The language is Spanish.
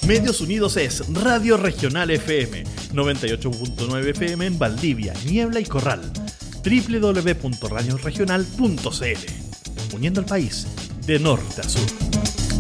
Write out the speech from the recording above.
Medios Unidos es Radio Regional FM, 98.9 FM en Valdivia, Niebla y Corral. www.radioregional.cl. Uniendo al país de norte a sur.